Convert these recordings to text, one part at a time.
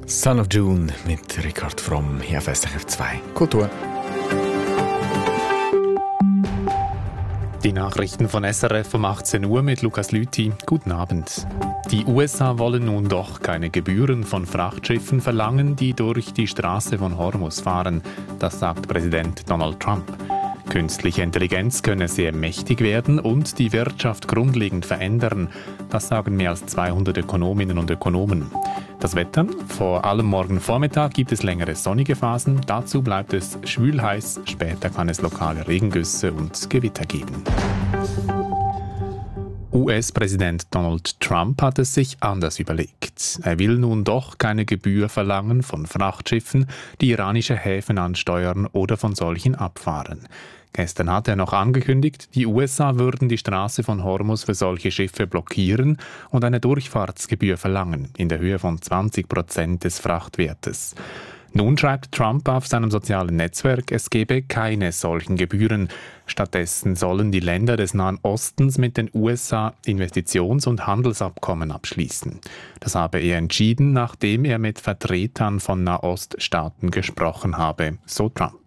Son of June mit Richard Fromm hier auf SRF 2 Kultur. Die Nachrichten von SRF um 18 Uhr mit Lukas Lüthi. Guten Abend. Die USA wollen nun doch keine Gebühren von Frachtschiffen verlangen, die durch die Straße von Hormuz fahren. Das sagt Präsident Donald Trump. Künstliche Intelligenz könne sehr mächtig werden und die Wirtschaft grundlegend verändern. Das sagen mehr als 200 Ökonominnen und Ökonomen. Das Wetter: Vor allem morgen Vormittag gibt es längere sonnige Phasen. Dazu bleibt es schwül heiß. Später kann es lokale Regengüsse und Gewitter geben. US-Präsident Donald Trump hat es sich anders überlegt. Er will nun doch keine Gebühr verlangen von Frachtschiffen, die iranische Häfen ansteuern oder von solchen abfahren. Gestern hat er noch angekündigt, die USA würden die Straße von Hormuz für solche Schiffe blockieren und eine Durchfahrtsgebühr verlangen, in der Höhe von 20% des Frachtwertes. Nun schreibt Trump auf seinem sozialen Netzwerk, es gebe keine solchen Gebühren. Stattdessen sollen die Länder des Nahen Ostens mit den USA Investitions- und Handelsabkommen abschließen. Das habe er entschieden, nachdem er mit Vertretern von Nahoststaaten gesprochen habe, so Trump.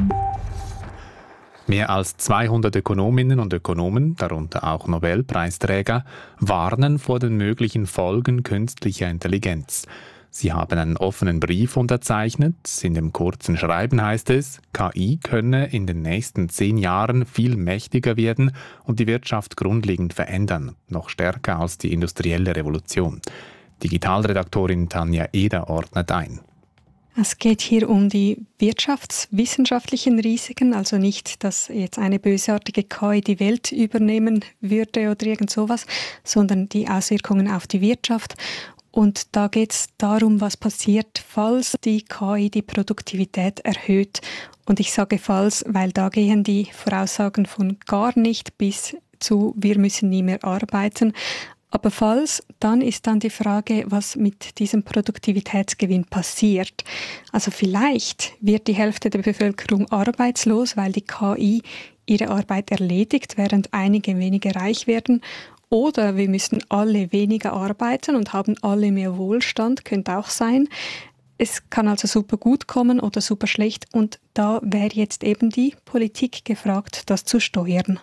Mehr als 200 Ökonominnen und Ökonomen, darunter auch Nobelpreisträger, warnen vor den möglichen Folgen künstlicher Intelligenz. Sie haben einen offenen Brief unterzeichnet. In dem kurzen Schreiben heißt es, KI könne in den nächsten 10 Jahren viel mächtiger werden und die Wirtschaft grundlegend verändern, noch stärker als die industrielle Revolution. Digitalredaktorin Tanja Eder ordnet ein. Es geht hier um die wirtschaftswissenschaftlichen Risiken, also nicht, dass jetzt eine bösartige KI die Welt übernehmen würde oder irgend sowas, sondern die Auswirkungen auf die Wirtschaft. Und da geht es darum, was passiert, falls die KI die Produktivität erhöht. Und ich sage falls, weil da gehen die Voraussagen von gar nicht bis zu wir müssen nie mehr arbeiten. Aber falls, dann ist dann die Frage, was mit diesem Produktivitätsgewinn passiert. Also vielleicht wird die Hälfte der Bevölkerung arbeitslos, weil die KI ihre Arbeit erledigt, während einige weniger reich werden. Oder wir müssen alle weniger arbeiten und haben alle mehr Wohlstand, könnte auch sein. Es kann also super gut kommen oder super schlecht. Und da wäre jetzt eben die Politik gefragt, das zu steuern.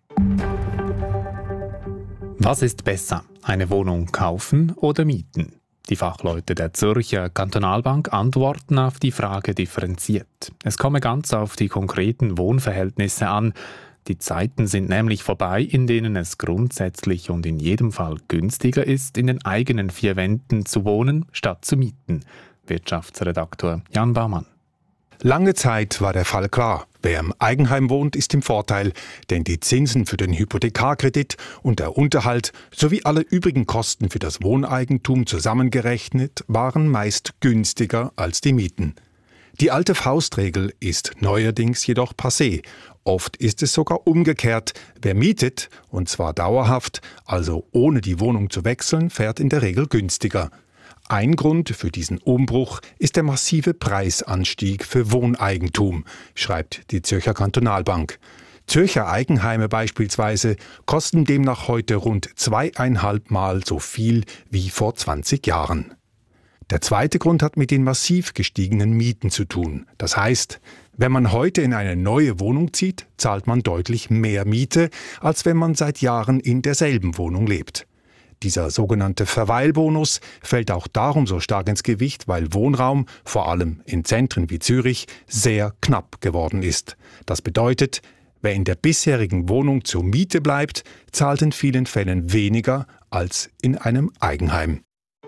Was ist besser, eine Wohnung kaufen oder mieten? Die Fachleute der Zürcher Kantonalbank antworten auf die Frage differenziert. Es komme ganz auf die konkreten Wohnverhältnisse an. Die Zeiten sind nämlich vorbei, in denen es grundsätzlich und in jedem Fall günstiger ist, in den eigenen 4 Wänden zu wohnen, statt zu mieten. Wirtschaftsredaktor Jan Baumann. Lange Zeit war der Fall klar. Wer im Eigenheim wohnt, ist im Vorteil, denn die Zinsen für den Hypothekarkredit und der Unterhalt sowie alle übrigen Kosten für das Wohneigentum zusammengerechnet waren meist günstiger als die Mieten. Die alte Faustregel ist neuerdings jedoch passé. Oft ist es sogar umgekehrt. Wer mietet, und zwar dauerhaft, also ohne die Wohnung zu wechseln, fährt in der Regel günstiger. Ein Grund für diesen Umbruch ist der massive Preisanstieg für Wohneigentum, schreibt die Zürcher Kantonalbank. Zürcher Eigenheime beispielsweise kosten demnach heute rund 2,5 Mal so viel wie vor 20 Jahren. Der zweite Grund hat mit den massiv gestiegenen Mieten zu tun. Das heißt, wenn man heute in eine neue Wohnung zieht, zahlt man deutlich mehr Miete, als wenn man seit Jahren in derselben Wohnung lebt. Dieser sogenannte Verweilbonus fällt auch darum so stark ins Gewicht, weil Wohnraum, vor allem in Zentren wie Zürich, sehr knapp geworden ist. Das bedeutet, wer in der bisherigen Wohnung zur Miete bleibt, zahlt in vielen Fällen weniger als in einem Eigenheim.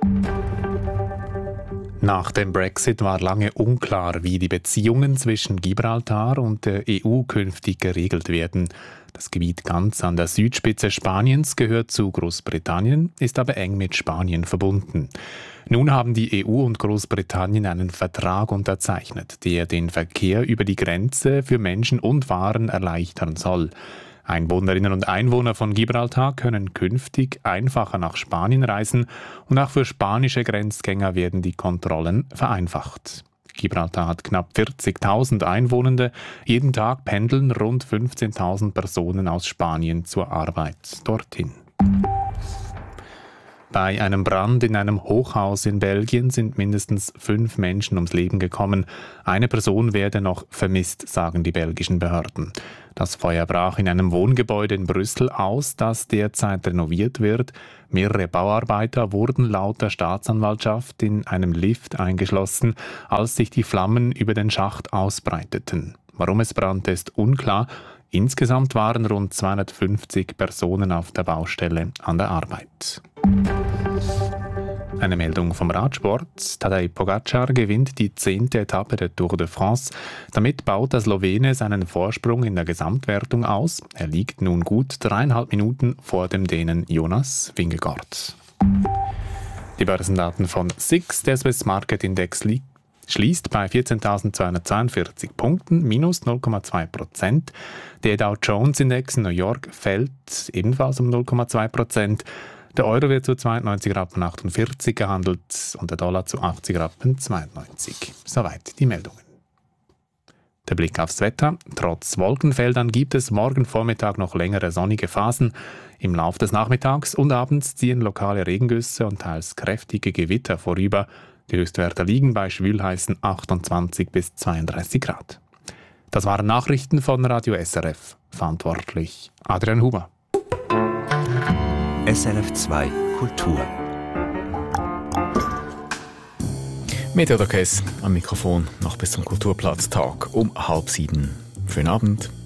Nach dem Brexit war lange unklar, wie die Beziehungen zwischen Gibraltar und der EU künftig geregelt werden. Das Gebiet ganz an der Südspitze Spaniens gehört zu Großbritannien, ist aber eng mit Spanien verbunden. Nun haben die EU und Großbritannien einen Vertrag unterzeichnet, der den Verkehr über die Grenze für Menschen und Waren erleichtern soll. Einwohnerinnen und Einwohner von Gibraltar können künftig einfacher nach Spanien reisen und auch für spanische Grenzgänger werden die Kontrollen vereinfacht. Gibraltar hat knapp 40.000 Einwohner. Jeden Tag pendeln rund 15.000 Personen aus Spanien zur Arbeit dorthin. Bei einem Brand in einem Hochhaus in Belgien sind mindestens 5 Menschen ums Leben gekommen. Eine Person werde noch vermisst, sagen die belgischen Behörden. Das Feuer brach in einem Wohngebäude in Brüssel aus, das derzeit renoviert wird. Mehrere Bauarbeiter wurden laut der Staatsanwaltschaft in einem Lift eingeschlossen, als sich die Flammen über den Schacht ausbreiteten. Warum es brannte, ist unklar. Insgesamt waren rund 250 Personen auf der Baustelle an der Arbeit. Eine Meldung vom Radsport. Tadej Pogacar gewinnt die 10. Etappe der Tour de France. Damit baut der Slowene seinen Vorsprung in der Gesamtwertung aus. Er liegt nun gut 3,5 Minuten vor dem Dänen Jonas Vingegaard. Die Börsendaten von SIX, der Swiss Market Index schließt bei 14.242 Punkten, minus 0,2%. Der Dow Jones Index in New York fällt ebenfalls um 0,2%. Der Euro wird zu 92,48 Rappen gehandelt und der Dollar zu 80,92 Rappen. Soweit die Meldungen. Der Blick aufs Wetter. Trotz Wolkenfeldern gibt es morgen Vormittag noch längere sonnige Phasen. Im Laufe des Nachmittags und Abends ziehen lokale Regengüsse und teils kräftige Gewitter vorüber. Die Höchstwerte liegen bei schwülheißen 28 bis 32 Grad. Das waren Nachrichten von Radio SRF. Verantwortlich Adrian Huber. SRF 2 Kultur. Meteor Orkes am Mikrofon noch bis zum Kulturplatztag um 6:30. Schönen Abend.